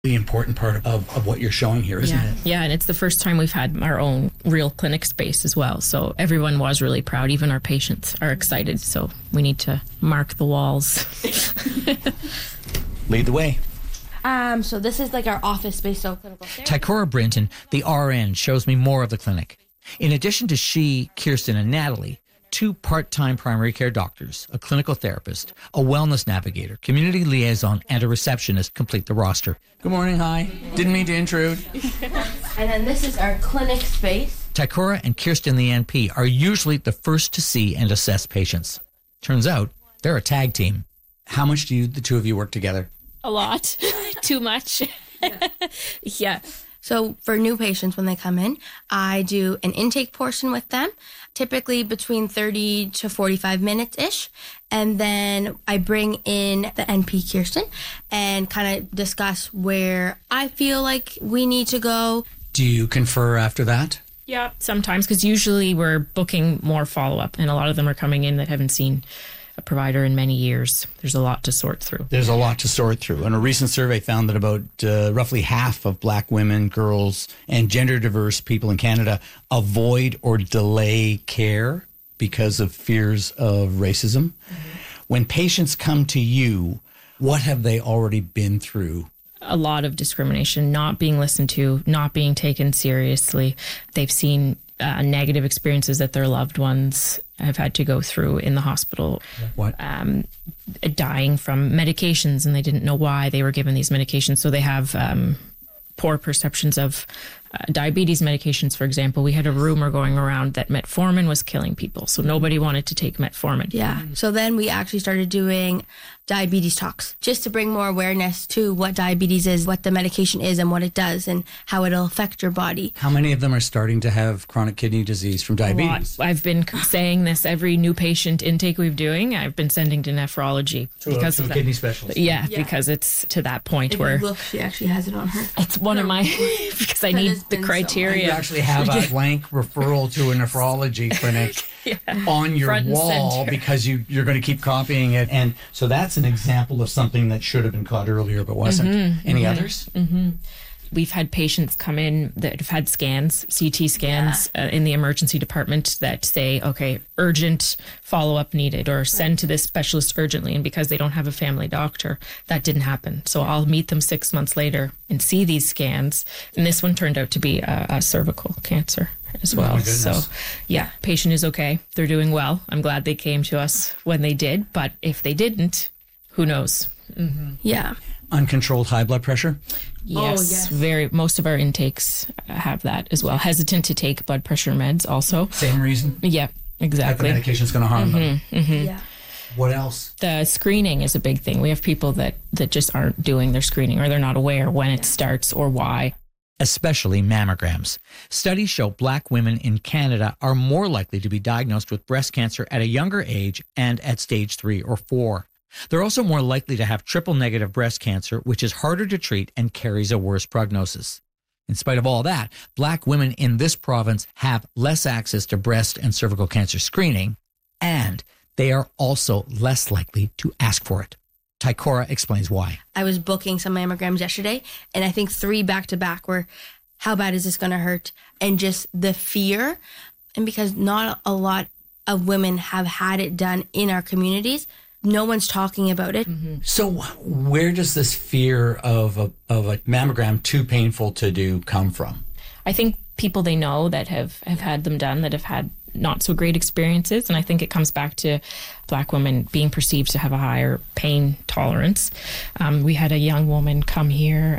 The important part of what you're showing here, isn't it? Yeah, and it's the first time we've had our own real clinic space as well. So everyone was really proud. Even our patients are excited. So we need to mark the walls. Lead the way. So this is like our office space, so clinical therapy. Tykora Brinton, the RN, shows me more of the clinic. In addition to she, Kirsten, and Natalie, 2 part-time primary care doctors, a clinical therapist, a wellness navigator, community liaison, and a receptionist complete the roster. Good morning, hi. Didn't mean to intrude. And then this is our clinic space. Tykora and Kirsten, the NP, are usually the first to see and assess patients. Turns out, they're a tag team. How much do the two of you work together? A lot. Too much. Yeah. So for new patients, when they come in, I do an intake portion with them, typically between 30 to 45 minutes-ish. And then I bring in the NP, Kirsten, and kind of discuss where I feel like we need to go. Do you confer after that? Yeah, sometimes, because usually we're booking more follow-up, and a lot of them are coming in that haven't seen a provider in many years. There's a lot to sort through. There's a lot to sort through. And a recent survey found that about roughly half of Black women, girls, and gender diverse people in Canada avoid or delay care because of fears of racism. Mm-hmm. When patients come to you, what have they already been through? A lot of discrimination, not being listened to, not being taken seriously. They've seen negative experiences that their loved ones have had to go through in the hospital. What? Dying from medications, and they didn't know why they were given these medications. So they have poor perceptions of diabetes medications, for example. We had a rumor going around that metformin was killing people, so nobody wanted to take metformin. Yeah. So then we actually started doing diabetes talks just to bring more awareness to what diabetes is, what the medication is, and what it does, and how it'll affect your body. How many of them are starting to have chronic kidney disease from diabetes? I've been saying this every new patient intake we've doing. I've been sending to nephrology because to of a kidney specialist. Yeah, because it's to that point where look, she actually has it on her. It's one of my because I need the criteria. You actually have a blank referral to a nephrology clinic on your wall because you're going to keep copying it. And so that's an example of something that should have been caught earlier but wasn't. Mm-hmm, Any others? Mm-hmm. We've had patients come in that have had scans, CT scans in the emergency department that say, okay, urgent follow-up needed, or send to this specialist urgently. And because they don't have a family doctor, that didn't happen. So I'll meet them 6 months later and see these scans. And this one turned out to be a cervical cancer as well. So yeah, patient is okay. They're doing well. I'm glad they came to us when they did. But if they didn't, who knows? Mm-hmm. Yeah. Uncontrolled high blood pressure? Yes. Most of our intakes have that as well. Hesitant to take blood pressure meds also. Same reason? Yeah, exactly. That the medication's going to harm them. Mm-hmm. Yeah. What else? The screening is a big thing. We have people that just aren't doing their screening, or they're not aware when it starts or why. Especially mammograms. Studies show Black women in Canada are more likely to be diagnosed with breast cancer at a younger age and at stage 3 or 4. They're also more likely to have triple-negative breast cancer, which is harder to treat and carries a worse prognosis. In spite of all that, Black women in this province have less access to breast and cervical cancer screening, and they are also less likely to ask for it. Tykora explains why. I was booking some mammograms yesterday, and I think 3 back-to-back were, how bad is this going to hurt? And just the fear. And because not a lot of women have had it done in our communities, no one's talking about it. Mm-hmm. So where does this fear of a mammogram too painful to do come from? I think people they know that have had them done, that have had not so great experiences. And I think it comes back to Black women being perceived to have a higher pain tolerance. We had a young woman come here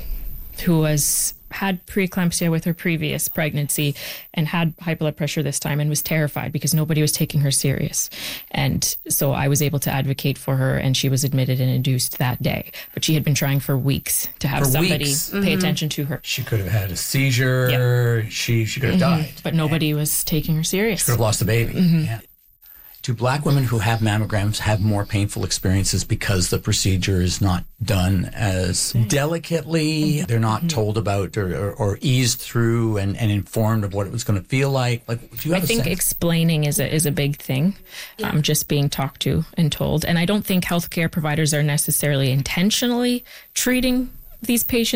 who had preeclampsia with her previous pregnancy and had high blood pressure this time, and was terrified because nobody was taking her serious. And so I was able to advocate for her, and she was admitted and induced that day. But she had been trying for weeks to have somebody pay attention to her. She could have had a seizure. Yeah. She could have died. But nobody was taking her serious. She could have lost a baby. Mm-hmm. Yeah. Do Black women who have mammograms have more painful experiences because the procedure is not done as delicately? They're not told about or eased through and informed of what it was going to feel like? Like, do you have I think explaining is a big thing, just being talked to and told. And I don't think healthcare providers are necessarily intentionally treating these patients